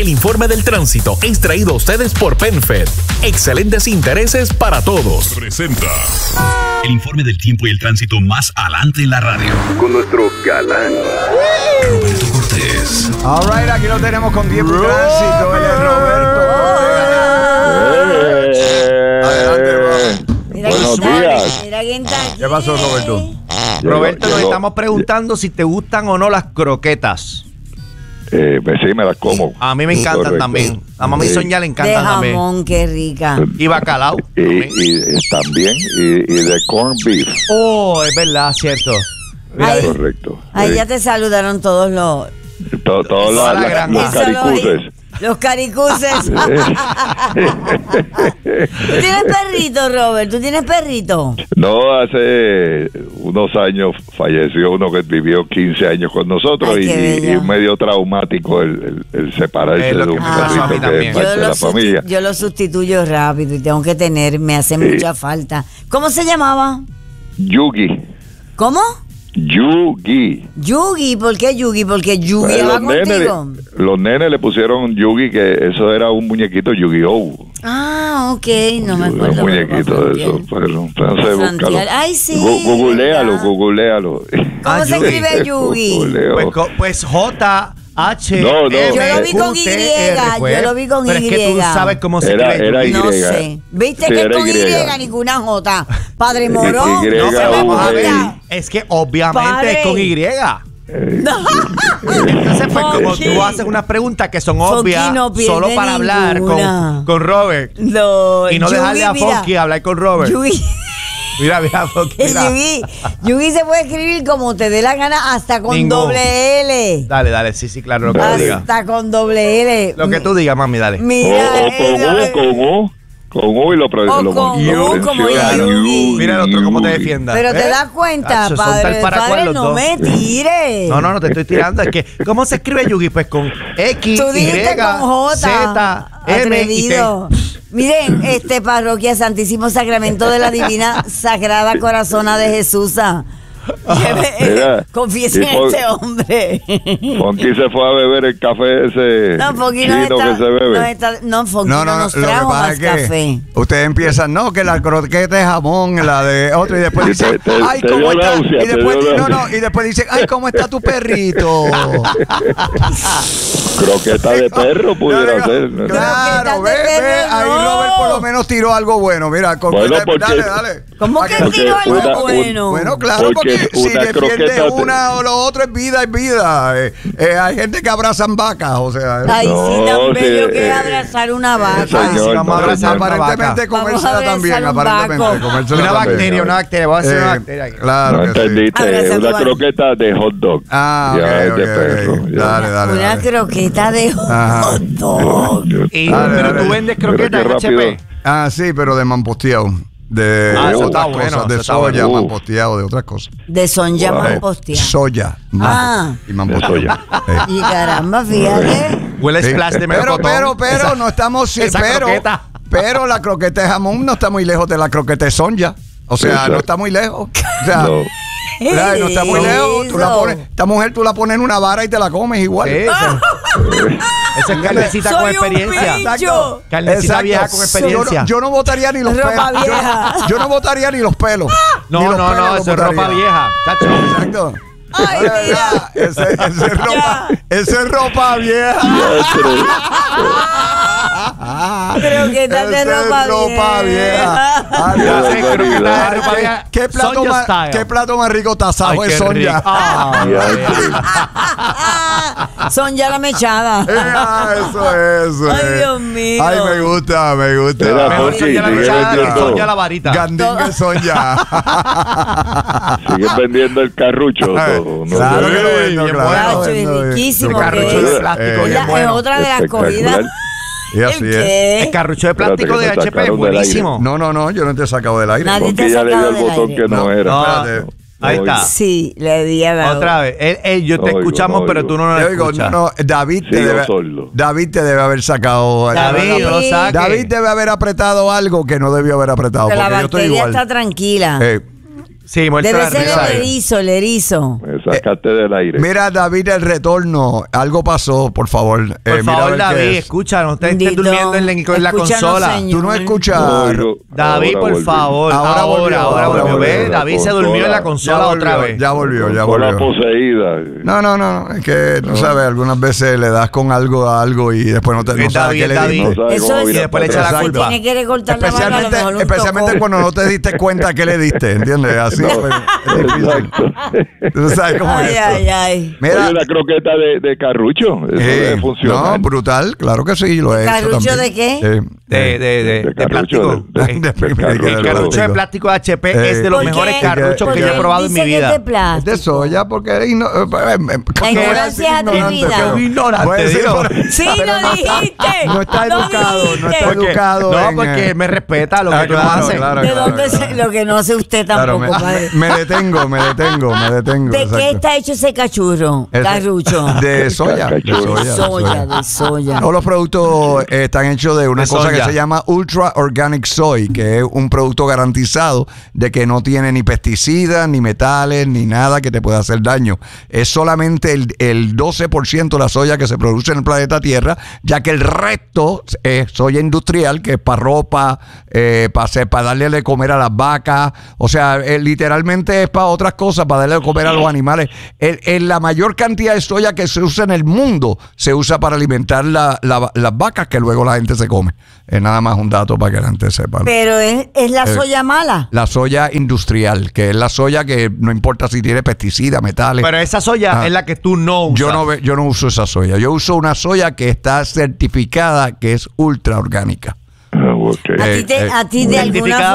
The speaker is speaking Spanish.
El informe del tránsito es traído a ustedes por PenFed. Excelentes intereses para todos. Presenta el informe del tiempo y el tránsito más adelante en la radio. Con nuestro galán Roberto Cortés. All right, aquí lo tenemos con tiempo y tránsito. Él es Roberto Cortés. Adelante, bro. Mira Buenos quién está, días. mira quién está aquí. ¿Qué pasó, Roberto? Roberto, nos Llegó. estamos preguntando si te gustan o no las croquetas. Pues sí, me las como. A mí me encantan Correcto. también. A mami Sí. Sonia le De encantan también. jamón, qué rica. Y bacalao. también. Y también, y de corn beef. Oh, es verdad, cierto. Ay, Correcto. ahí Sí. ya te saludaron todos los... Todos Toda la gran los Eso lo caricuces. oí. Los caricuces. ¿Tú tienes perrito, Robert? ¿Tú tienes perrito? No, hace unos años falleció uno que vivió 15 años con nosotros. Ay, qué y bello. medio traumático el separarse Es lo de que un me pasó a mí perrito que también. es parte de la familia. Yo lo sustituyo rápido y tengo que tener, me hace mucha falta. ¿Cómo se llamaba? Yugi. ¿Cómo? Yugi. Yugi. ¿Por qué Yugi? Porque Yugi va contigo. Los nenes le pusieron Yugi, que eso era un muñequito Yu-Gi-Oh! Ah, ok, no me Un acuerdo. muñequito de eso. Pero, entonces, búscalo. Ay, sí. Googlealo, ¿verdad? googlealo. ¿Cómo se escribe Yugi? Googleo. Pues J-H. No, no. Yo lo vi con Y, yo lo vi con Pero es que tú Y. sabes cómo se Era escribe. Y. No sé. ¿Viste Sí, que es era con Y, Y. ninguna J? Padre Morón. Y, No, pero vamos a ver. Mira. Es que obviamente Padre. es con Y. Entonces, pues, como Fonky. tú haces unas preguntas que son Fonky obvias, no pierde solo para hablar ninguna. con Robert. No, Y no Yugi, dejarle a mira, Fonky hablar con Robert. Yugi, Mira, Fonky, mira. Yugi se puede escribir como te dé la gana, hasta con Ningún. doble L. Dale, sí, claro, lo que tú digas. Hasta con doble L. Lo que tú digas, mami, dale. Mira, Con U y lo O con U, como menciona. Yugi. Mira el otro cómo te defienda. Pero te ¿Eh? das cuenta, Tacho, son padre, tal para cual padre, los no dos. me tires. No, te estoy tirando. Es que, ¿cómo se escribe Yugi? Pues con X, Tú Y, dijiste con J. Z, M y T. Atrevido. Miren, parroquia Santísimo Sacramento de la Divina Sagrada Corazona de Jesús. Mira, Confiesen y en este hombre. Fonky se fue a beber el café ese No, Fonky chino no que se bebe. Fonky no nos lo que trajo pasa más es que café. ustedes empiezan, no, que la croqueta de jamón, la de otro, y después Y dicen, te ay, dio ¿cómo está? náusea, Y te después, dio no, náusea. y después dicen, ay, ¿cómo está tu perrito? Croqueta de perro pudiera ser. ¿no? Claro, Croquetas ve, de ve, perro, ahí no. Robert por lo menos tiró algo bueno, mira, Bueno, porque- dale. ¿Cómo Pa' que tiró algo una- bueno? Bueno, claro, porque Porque si una defiende croqueta te- una o lo otro es vida, es vida. Hay gente que abrazan vacas, o sea. Ay, sí, No, tan bello sí, que es abrazar una vaca. señor, vamos a no, abrazar una aparentemente vaca. comérsela Vamos a también, abrazar un aparentemente. vaco. comérsela Una también. bacteria, voy a hacer una bacteria aquí. Claro No que sí. entendiste, Abraza una tu croqueta de hot dog. Ah, Ya, ok, es de ok, perro. ok. ya. Dale. Una croqueta de Ajá. hot dog. Y, Dale, pero dale. tú vendes Mira croquetas qué en rápido. HP. Ah, sí, pero de mamposteado. De Ah, eso otras está bueno, cosas, de eso está soya, bueno. mamposteado, de otras cosas. De Sonja Wow. Mampostia. Soya. Ah. Y mamposteado. De soya. Y caramba, fíjate. Huele Sí. splash de Pero, melocotón. pero, no estamos, esa croqueta. pero la croqueta de jamón no está muy lejos de la croqueta de sonja. O sea, Exacto. no está muy lejos. O sea, No. ¿verdad? No está muy lejos. Tú la Eso. pones, esta mujer tú la pones en una vara y te la comes igual. Sí, eso es carnecita con Soy un experiencia. bicho. Carnecita Exacto. vieja con experiencia. Yo no votaría ni los Ropa pelos. vieja. Yo no votaría ni los pelos. Ni No, los pelos eso los es ropa botaría. vieja. Chacho. Exacto. Ay, mira. Ese es ropa vieja. Croquetas de Ese es ropa vieja. Ay, Ya ay, sé, ay, croquetas de ay, ropa vieja. ¿Qué plato Sonja más, style. qué plato más rico tasado Ay, es qué Sonja? rico. Ah, Sonja la mechada. Eso Ay, es. Dios mío. Ay, me gusta. Mira, mejor Fonky, Sonja la sigue mechada que vendiendo. Sonja la varita. Gandinga Sonja. Siguen vendiendo el carrucho. todo, ¿no? Claro que lo Sí, vendo, bien claro. bueno. Nacho, Vendo, es riquísimo. El carrucho que de es. plástico, Es bien la- bueno. es otra de las Espectacular. comidas. Y así es. ¿Qué? El carrucho de plástico Espérate, de que me HP es sacaron del buenísimo. No, yo no te he sacado del aire. Nadie Porque te ha ya le dio sacado el del botón aire. que no era. No. Espérate. Ahí está. Sí, le di a dado. Otra vez. Yo te Oigo, escuchamos, oigo. pero tú no Te nos digo, escuchas. no, David te Sigo debe, sordo. David te debe haber sacado. David, no lo saques. David debe haber apretado algo que no debió haber apretado. Que la Porque yo estoy bacteria igual. está tranquila. Sí, muerto Debe la ser risa. el erizo. Me sacaste del aire. Mira, David, el retorno. Algo pasó, por favor. Por Mira a favor, ver qué David, es. escucha, no te estés Bendito. durmiendo en la Escúchanos, consola. señor. Tú no escuchas. David, Ahora por volví. favor. Ahora Ahora volvió, volvió. ¿Ves? la David se consola. durmió en la consola Ya otra volvió, vez. ya volvió, ya Con la volvió. poseída. No. Es que tú sabes, algunas veces le das con algo a algo y después no sabes David, qué le David. diste. No sabe Eso cómo es- viene Y después le para echa la atrás. culpa. Tiene que recortar la mano, a lo mejor un Especialmente tocón. cuando no te diste cuenta que le diste, ¿entiendes? Así pues, es difícil. Exacto. Tú sabes cómo es Ay, esto. ay. Mira, Oye, la croqueta de Carrucho. Eso debe funcionar. no, brutal, claro que sí, lo he hecho ¿Carrucho también. de qué? De Carrucho, plástico. de El carrucho de plástico de HP es de los ¿Por mejores qué? carruchos que yo he Porque probado en mi dice que es vida. de plástico. Es de soya porque eres La ignorancia es atrevida. Ignorante, Puede ser, digo. pero- Sí, pero lo dijiste. No está Lo educado, no dijiste. está Porque- educado. No, en, porque me respeta lo que tú claro, haces. claro. ¿De dónde se- lo que no hace usted Claro, tampoco, padre? me detengo. ¿De exacto. qué está hecho ese cachurro? Ese- Carrucho. De soya. De soya. Todos los productos están hechos de una De cosa que soya. se llama Ultra Organic Soy, que es un producto garantizado de que no tiene ni pesticidas, ni metales, ni nada que te pueda hacer daño. Es solamente el 12% de la soya que se produce en el planeta Tierra, ya que el resto es soya industrial, que es para ropa, para darle de comer a las vacas. O sea, literalmente es para otras cosas, para darle de comer a los animales. La mayor cantidad de soya que se usa en el mundo se usa para alimentar las vacas que luego la gente se come. Es nada más un dato para que la gente sepa. Pero es la soya mala. La soya industrial, que es la soya que no importa si tiene pesticidas, metales. Pero esa soya es la que tú no usas. Yo no uso esa soya. Yo uso una soya que está certificada que es ultra orgánica. Ah, ok. A ti de alguna Certificada